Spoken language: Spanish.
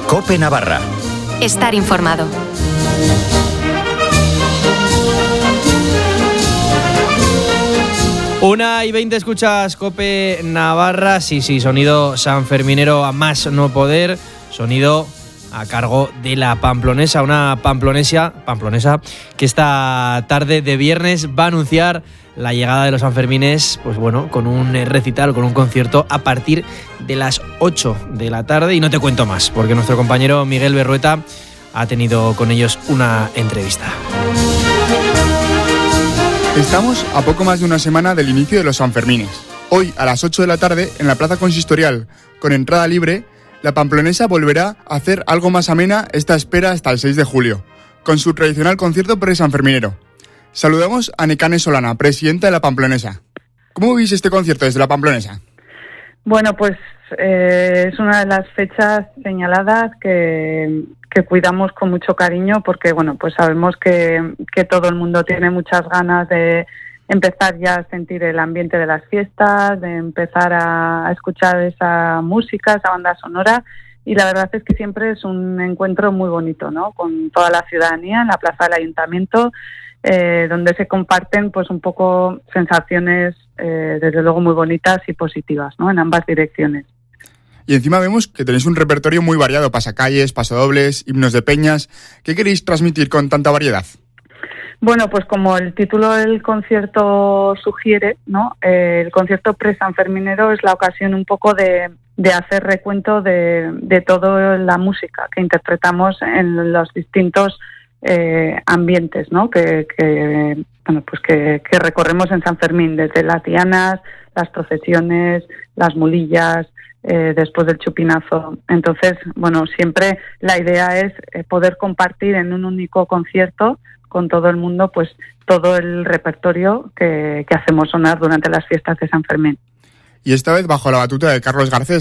COPE Navarra. Estar informado. Una y 20 escuchas COPE Navarra. Sí, sonido sanferminero a más no poder. Sonido a cargo de la pamplonesa, una pamplonesa que esta tarde de viernes va a anunciar la llegada de los Sanfermines, pues bueno, con un recital, con un concierto a partir de las 8 de la tarde. Y no te cuento más, porque nuestro compañero Miguel Berrueta ha tenido con ellos una entrevista. Estamos a poco más de una semana del inicio de los Sanfermines. Hoy, a las 8 de la tarde, en la Plaza Consistorial, con entrada libre, la pamplonesa volverá a hacer algo más amena esta espera hasta el 6 de julio, con su tradicional concierto pre-sanferminero. Saludamos a Nekane Solana, presidenta de la pamplonesa. ¿Cómo vivís este concierto desde la pamplonesa? Bueno, pues es una de las fechas señaladas que cuidamos con mucho cariño porque, bueno, pues sabemos que todo el mundo tiene muchas ganas de empezar ya a sentir el ambiente de las fiestas, de empezar a escuchar esa música, esa banda sonora, y la verdad es que siempre es un encuentro muy bonito, ¿no? Con toda la ciudadanía en la plaza del Ayuntamiento, donde se comparten pues un poco sensaciones desde luego muy bonitas y positivas, ¿no? En ambas direcciones. Y encima vemos que tenéis un repertorio muy variado, pasacalles, pasodobles, himnos de peñas. ¿Qué queréis transmitir con tanta variedad? Bueno, pues como el título del concierto sugiere, ¿no? El concierto pre-sanferminero es la ocasión un poco de hacer recuento de toda la música que interpretamos en los distintos ambientes, ¿no? Que recorremos en San Fermín, desde las dianas, las procesiones, las mulillas, después del chupinazo. Entonces, bueno, siempre la idea es poder compartir en un único concierto con todo el mundo, pues todo el repertorio que hacemos sonar durante las fiestas de San Fermín. Y esta vez bajo la batuta de Carlos Garcés,